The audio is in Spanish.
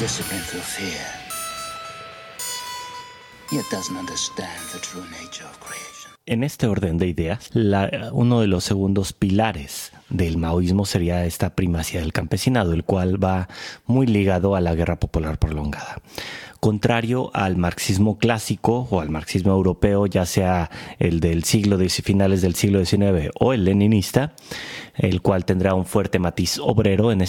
discipline through fear. Yet doesn't understand the true nature of creation. En este orden de ideas, uno de los segundos pilares del maoísmo sería esta primacía del campesinado, el cual va muy ligado a la guerra popular prolongada. Contrario al marxismo clásico o al marxismo europeo, ya sea el del finales del siglo XIX o el leninista, el cual tendrá un fuerte matiz obrero. En